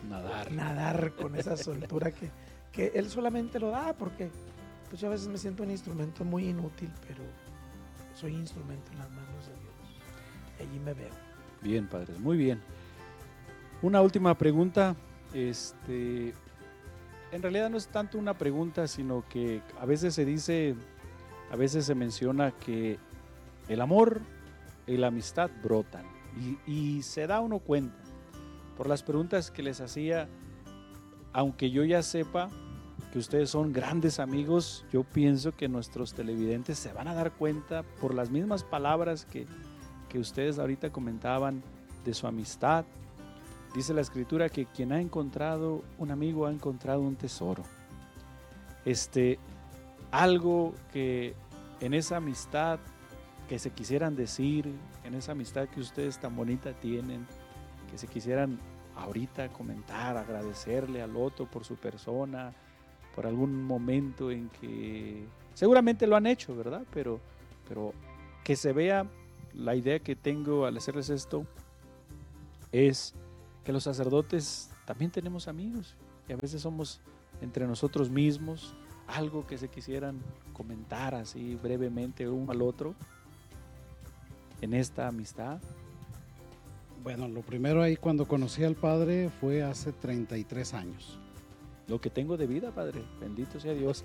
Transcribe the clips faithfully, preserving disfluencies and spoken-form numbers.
nadar, nadar con esa soltura que, que Él solamente lo da, porque pues yo a veces me siento un instrumento muy inútil, pero soy instrumento en las manos de Dios. Allí me veo. Bien, padres, muy bien. Una última pregunta, este, en realidad no es tanto una pregunta, sino que a veces se dice, a veces se menciona que el amor y la amistad brotan, y, y se da uno cuenta por las preguntas que les hacía, aunque yo ya sepa que ustedes son grandes amigos, yo pienso que nuestros televidentes se van a dar cuenta por las mismas palabras que, que ustedes ahorita comentaban de su amistad. Dice la escritura que quien ha encontrado un amigo ha encontrado un tesoro. Este, algo que en esa amistad que se quisieran decir, en esa amistad que ustedes tan bonita tienen, que se quisieran ahorita comentar, agradecerle al otro por su persona, por algún momento en que seguramente lo han hecho, ¿verdad? Pero, pero que se vea, la idea que tengo al hacerles esto es que los sacerdotes también tenemos amigos y a veces somos entre nosotros mismos, algo que se quisieran comentar así brevemente uno al otro en esta amistad. Bueno, lo primero ahí cuando conocí al padre fue hace treinta y tres años. Lo que tengo de vida, padre, bendito sea Dios.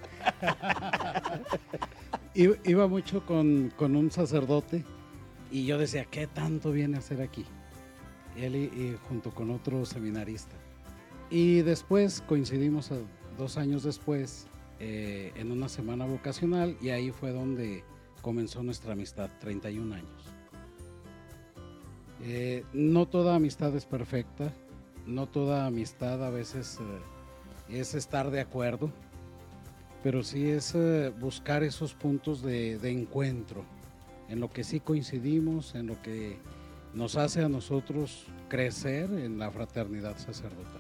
Iba, iba mucho con, con un sacerdote y yo decía, ¿qué tanto viene a hacer aquí? Él y, y junto con otro seminarista. Y después coincidimos a, dos años después eh, en una semana vocacional y ahí fue donde comenzó nuestra amistad, treinta y un años. Eh, no toda amistad es perfecta, no toda amistad a veces eh, es estar de acuerdo, pero sí es eh, buscar esos puntos de, de encuentro, en lo que sí coincidimos, en lo que nos hace a nosotros crecer en la fraternidad sacerdotal.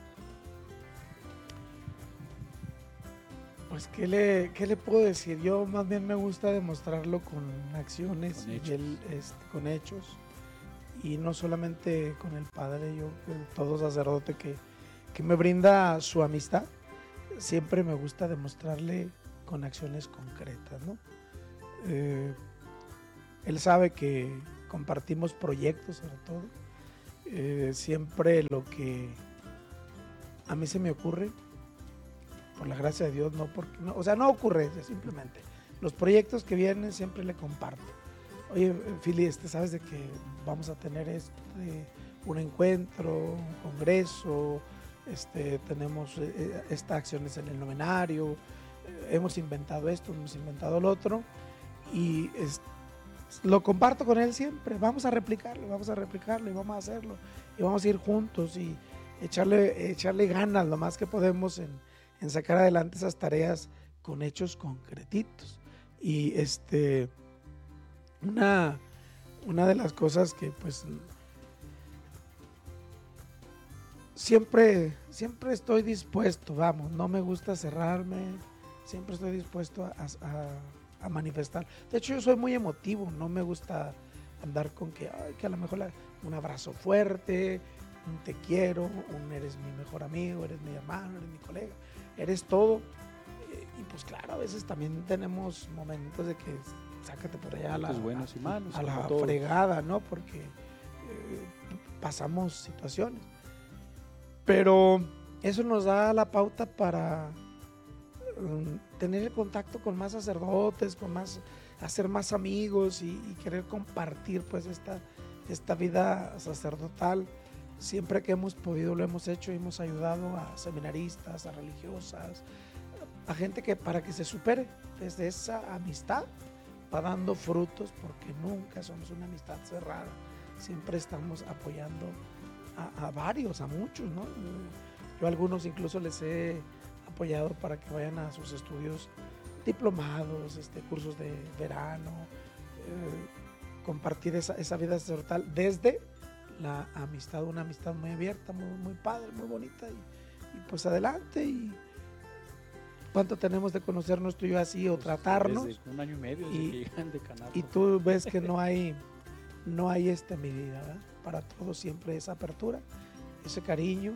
Pues, ¿qué le, qué le puedo decir? Yo más bien me gusta demostrarlo con acciones, Con hechos. Y él, este, con hechos. Y no solamente con el padre, yo, todo sacerdote que, que me brinda su amistad, siempre me gusta demostrarle con acciones concretas, ¿no? Eh, él sabe que compartimos proyectos, sobre todo. Eh, siempre lo que a mí se me ocurre, por la gracia de Dios, no porque, no, o sea, no ocurre, simplemente los proyectos que vienen siempre le comparto. Oye, Fili, este, ¿sabes de que vamos a tener este, un encuentro, un congreso? Este, tenemos eh, estas acciones en el novenario, eh, hemos inventado esto, hemos inventado lo otro, y es, lo comparto con él siempre. Vamos a replicarlo, vamos a replicarlo y vamos a hacerlo, y vamos a ir juntos y echarle, echarle ganas lo más que podemos en, en sacar adelante esas tareas con hechos concretitos. Y este... Una, una de las cosas que pues siempre, siempre estoy dispuesto, vamos, no me gusta cerrarme, siempre estoy dispuesto a, a, a manifestar. De hecho, yo soy muy emotivo, no me gusta andar con que, ay, que a lo mejor la, un abrazo fuerte, un te quiero, un eres mi mejor amigo, eres mi hermano, eres mi colega, eres todo. Y pues claro, a veces también tenemos momentos de que sácate por allá a la, buenos y malos, a la como fregada, ¿no? Porque eh, pasamos situaciones. Pero eso nos da la pauta para um, tener el contacto con más sacerdotes, con más, hacer más amigos y, y querer compartir pues esta, esta vida sacerdotal. Siempre que hemos podido lo hemos hecho y hemos ayudado a seminaristas, a religiosas, a gente que para que se supere desde esa amistad va dando frutos, porque nunca somos una amistad cerrada, siempre estamos apoyando a, a varios, a muchos, ¿no? Yo a algunos incluso les he apoyado para que vayan a sus estudios diplomados, este, cursos de verano, eh, compartir esa, esa vida sacerdotal desde la amistad, una amistad muy abierta, muy, muy padre, muy bonita, y, y pues adelante. Y cuánto tenemos de conocernos tú y yo así, o pues tratarnos. desde un año y medio desde y, que llegan de Canadá. Y tú ves que no hay, no hay esta medida, ¿verdad? Para todos siempre esa apertura, ese cariño,